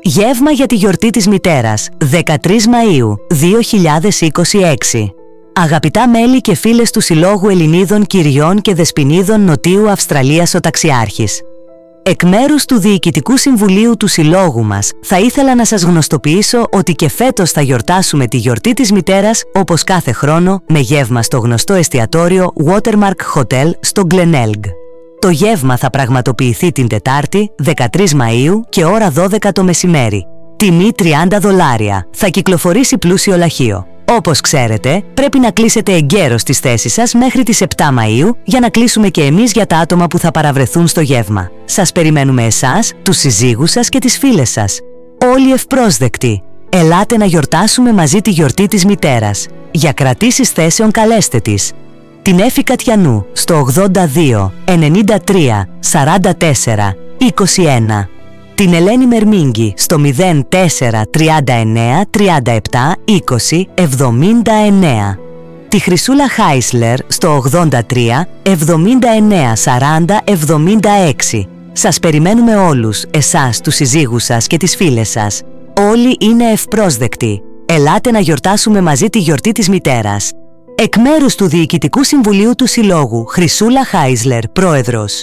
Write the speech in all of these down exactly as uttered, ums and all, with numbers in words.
Γεύμα για τη γιορτή της μητέρας, δεκατρείς Μαΐου δύο χιλιάδες είκοσι έξι. Αγαπητά μέλη και φίλες του Συλλόγου Ελληνίδων Κυριών και Δεσποινίδων Νοτιού Αυστραλίας ο Ταξιάρχης. Εκ μέρους του Διοικητικού Συμβουλίου του Συλλόγου μας, θα ήθελα να σας γνωστοποιήσω ότι και φέτος θα γιορτάσουμε τη γιορτή της μητέρας, όπως κάθε χρόνο, με γεύμα στο γνωστό εστιατόριο Watermark Hotel στο Glenelg. Το γεύμα θα πραγματοποιηθεί την Τετάρτη, δεκατρείς Μαΐου και ώρα δώδεκα το μεσημέρι. Τιμή τριάντα δολάρια. Θα κυκλοφορήσει πλούσιο λαχείο. Όπως ξέρετε, πρέπει να κλείσετε εγκαίρως τις θέσεις σας μέχρι τις επτά Μαΐου για να κλείσουμε και εμείς για τα άτομα που θα παραβρεθούν στο γεύμα. Σας περιμένουμε εσάς, τους συζύγους σας και τις φίλες σας. Όλοι ευπρόσδεκτοι. Ελάτε να γιορτάσουμε μαζί τη γιορτή της μητέρας. Για κρατήσεις θέσεων καλέστε της. Την Έφη Κατιανού στο ογδόντα δύο ενενήντα τρία σαράντα τέσσερα είκοσι ένα. Την Ελένη Μερμίγκη στο μηδέν τέσσερα τριάντα εννέα τριάντα επτά είκοσι εβδομήντα εννέα. Τη Χρυσούλα Χάισλερ στο ογδόντα τρία εβδομήντα εννέα σαράντα εβδομήντα έξι. Σας περιμένουμε όλους, εσάς, τους συζύγους σας και τις φίλες σας. Όλοι είναι ευπρόσδεκτοι. Ελάτε να γιορτάσουμε μαζί τη γιορτή της μητέρας. Εκ μέρους του Διοικητικού Συμβουλίου του Συλλόγου, Χρυσούλα Χάισλερ, Πρόεδρος.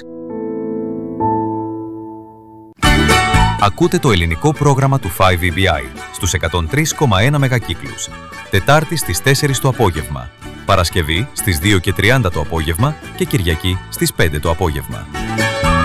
Ακούτε το ελληνικό πρόγραμμα του φάιβ ι μπι άι στους εκατόν τρία κόμμα ένα μεγακύκλους. Τετάρτη στις τέσσερις το απόγευμα. Παρασκευή στις δύο και τριάντα το απόγευμα και Κυριακή στις πέντε το απόγευμα.